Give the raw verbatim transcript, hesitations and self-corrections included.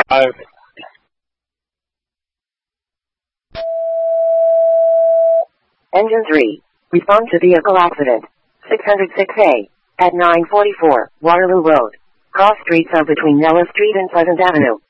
Five. Engine three. Respond to vehicle accident. six oh six A. At nine forty-four, Waterloo Road. Cross streets are between Nella Street and Pleasant Avenue.